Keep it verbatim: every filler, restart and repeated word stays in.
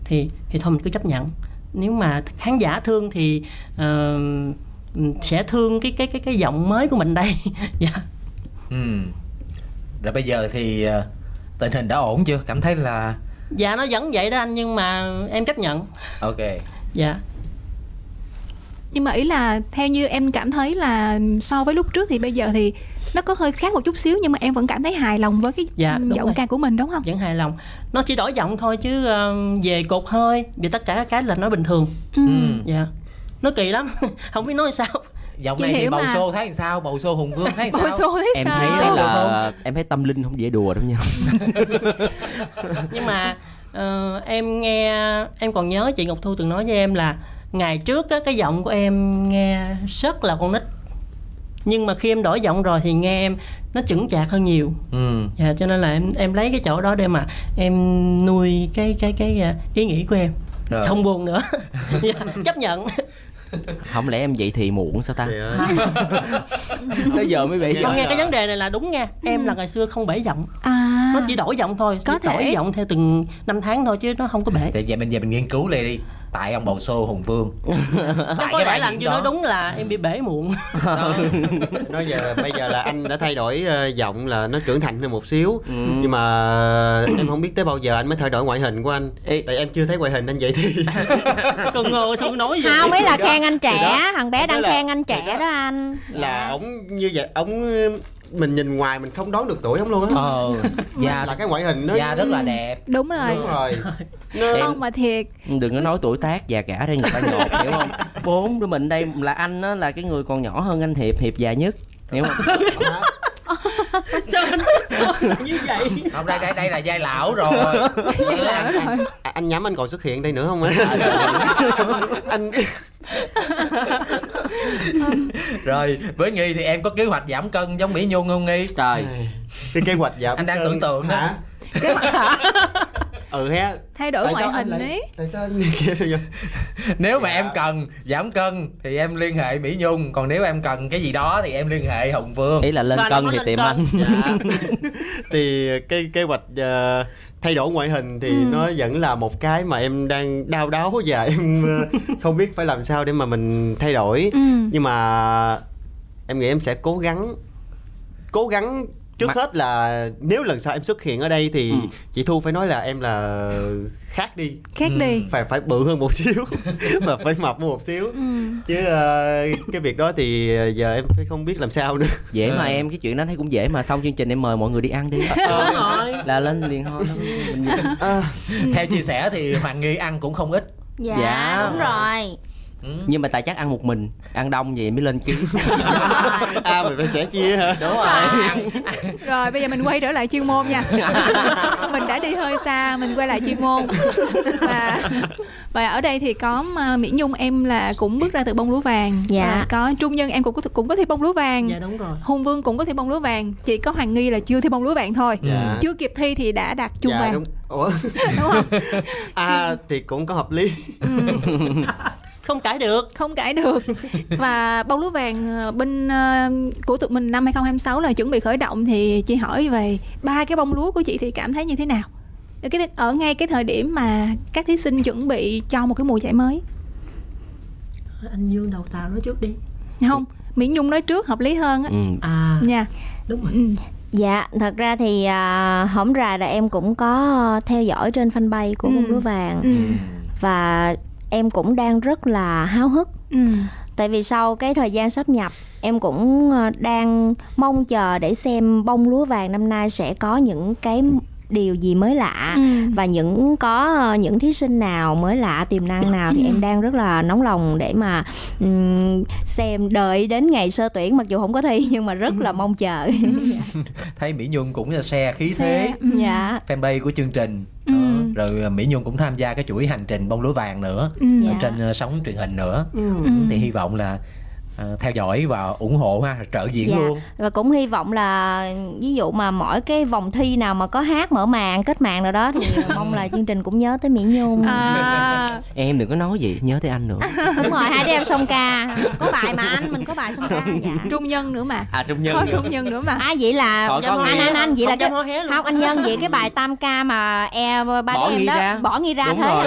thì thì thôi mình cứ chấp nhận. Nếu mà khán giả thương thì uh, sẽ thương cái cái cái cái giọng mới của mình đây. Dạ. Ừ. Rồi bây giờ thì uh, tình hình đã ổn chưa? Cảm thấy là dạ nó vẫn vậy đó anh, nhưng mà em chấp nhận. Ok. Dạ. Nhưng mà ý là theo như em cảm thấy là so với lúc trước thì bây giờ thì nó có hơi khác một chút xíu, nhưng mà em vẫn cảm thấy hài lòng với cái dạ, giọng rồi. ca của mình đúng không? Vẫn hài lòng. Nó chỉ đổi giọng thôi chứ uh, về cột hơi, về tất cả các cái là nó bình thường. Ừ. Dạ. Nó kỳ lắm. Không biết nói sao. Giọng Chị này thì hiểu bầu mà. xô thấy sao? Bầu xô Hùng Vương thấy Bầu sao? xô thấy Em sao? thấy là em thấy tâm linh không dễ đùa đâu nha. Nhưng mà uh, em nghe, em còn nhớ chị Ngọc Thu từng nói với em là ngày trước á, cái giọng của em nghe rất là con nít, nhưng mà khi em đổi giọng rồi thì nghe em nó chững chạc hơn nhiều. Ừ. Dạ, cho nên là em em lấy cái chỗ đó để mà em nuôi cái cái cái uh, ý nghĩ của em. Rồi. Không buồn nữa. Dạ, chấp nhận. Không lẽ em vậy thì muộn sao ta? Tới giờ mới bị. Con nghe cái vấn đề này là đúng nha. Em là ngày xưa không bể giọng. À. Nó chỉ đổi giọng thôi. Có chỉ đổi thể. giọng theo từng năm tháng thôi chứ nó không có bể. Thì giờ mình giờ mình nghiên cứu lại đi. Tại ông bầu xô Hùng Vương. Chắc có lẽ là như nói đúng là em bị bể muộn. Nói giờ bây giờ là anh đã thay đổi uh, giọng, là nó trưởng thành hơn một xíu. Ừ. Nhưng mà em không biết tới bao giờ anh mới thay đổi ngoại hình của anh. Ê. Tại em chưa thấy ngoại hình anh vậy thì Con ngồi sao nói gì. Không, ý là khen anh trẻ, đó. thằng bé Đó đang là- khen anh trẻ đó. đó anh. là ổng như vậy, ổng mình nhìn ngoài mình không đoán được tuổi ổng luôn á. Ờ. Da Là cái ngoại hình nó da rất là đẹp. Đúng rồi. đúng rồi. Nó Em- Không mà thiệt. Đừng có nói tuổi tác già cả đây người ta nhột, hiểu không? Bốn đứa mình đây là anh á, là cái người còn nhỏ hơn anh Hiệp, Hiệp già nhất, hiểu không? Sao anh sao anh như vậy? Không, đây đây đây là giai lão rồi. Vậy là rồi. À, anh nhắm anh còn xuất hiện đây nữa không á? Anh Rồi, với Nghi thì em có kế hoạch giảm cân giống Mỹ Nhung không Nghi? Trời, cái kế hoạch giảm Anh đang cân. tưởng tượng đó. Hả? Cái mặt ừ ha. thay đổi Tại ngoại sao anh hình lại- ấy. Tại sao anh kia vậy? Nếu mà em cần giảm cân thì em liên hệ Mỹ Nhung, còn nếu em cần cái gì đó thì em liên hệ Hùng Vương. ý là lên Sao cân nó thì lên tìm cân? anh. Dạ. Thì cái kế hoạch uh, thay đổi ngoại hình thì nó vẫn là một cái mà em đang đau đáu và em uh, không biết phải làm sao để mà mình thay đổi. Ừ. Nhưng mà em nghĩ em sẽ cố gắng cố gắng trước Mắt- hết là nếu lần sau em xuất hiện ở đây thì Ừ. chị Thu phải nói là em là khác đi, Khác Ừ. đi. phải phải bự hơn một xíu và phải mập hơn một xíu. Ừ. Chứ uh, cái việc đó thì giờ em phải không biết làm sao nữa. Dễ mà Ừ. em, cái chuyện đó thấy cũng dễ mà. Xong chương trình em mời mọi người đi ăn đi. Đúng rồi. Là lên liền thôi. Bình dị. À, Theo chia sẻ thì Hoàng Nghi ăn cũng không ít. Dạ, Dạ. đúng rồi. Ừ. Nhưng mà tại chắc ăn một mình, ăn đông vậy mới lên ký. à mình phải sẻ chia hả? Đúng rồi. Ăn, Rồi bây giờ mình quay trở lại chuyên môn nha. Mình đã đi hơi xa, mình quay lại chuyên môn. Và và ở đây thì có uh, Mỹ Nhung em là cũng bước ra từ bông lúa vàng. Dạ. Rồi có Trung Nhân em cũng có cũng có thi bông lúa vàng. Dạ đúng rồi. Hùng Vương cũng có thi bông lúa vàng. Chỉ có Hoàng Nghi là chưa thi bông lúa vàng thôi. Dạ. Chưa kịp thi thì đã đạt chuông Dạ, vàng. đúng. Ủa? Đúng không? À thì cũng có hợp lý. Không cãi được. Không cãi được. Và bông lúa vàng ờ, bên ờ, của tụi mình năm hai không hai sáu là chuẩn bị khởi động, thì chị hỏi về ba cái bông lúa của chị thì cảm thấy như thế nào? Ở, cái, ở ngay cái thời điểm mà các thí sinh chuẩn bị cho một cái mùa giải mới. Anh Dương đầu tàu nói trước đi. Không, Mỹ Nhung nói trước hợp lý hơn á. Ừ. À Nha. đúng rồi. Ừ. Dạ, thật ra thì à, hổm rày là em cũng có theo dõi trên fanpage của Ừ. bông lúa vàng. Ừ. Và em cũng đang rất là háo hức. Ừ. Tại vì sau cái thời gian sáp nhập, em cũng ờ, đang mong chờ để xem bông lúa vàng năm nay sẽ có những cái điều gì mới lạ. Ừ. Và những có ờ, những thí sinh nào mới lạ, tiềm năng nào thì em đang rất là nóng lòng để mà ừm, xem, đợi đến ngày sơ tuyển, mặc dù không có thi nhưng mà rất là mong chờ. thấy Mỹ Nhung cũng là share khí Xe. thế Ừ. Dạ. fanpage của chương trình. Ừ. Đó. Rồi Mỹ Nhung cũng tham gia cái chuỗi hành trình bông lúa vàng nữa. Ừ. Ở Dạ. trên uh, sóng truyền hình nữa. Ừ. Ừ. Thì hy vọng là uh, theo dõi và ủng hộ ha, trợ diễn Dạ. luôn. Và cũng hy vọng là ví dụ mà mỗi cái vòng thi nào mà có hát mở màn, kết màn nào đó thì mong là chương trình cũng nhớ tới Mỹ Nhung. À, Em đừng có nói gì, nhớ tới anh nữa. Đúng rồi, hai đứa em song ca. Có bài mà anh, mình có bài song ca. Dạ. Trung Nhân nữa mà. À Trung Nhân Có nữa. Trung Nhân nữa mà. À vậy là Thôi, có anh nghe. anh anh vậy là Không cái dám hó hé luôn. không anh Nhân vậy cái bài tam ca mà e ba Bỏ đứa em Nghi đó ra. bỏ Nghi ra Đúng thế rồi.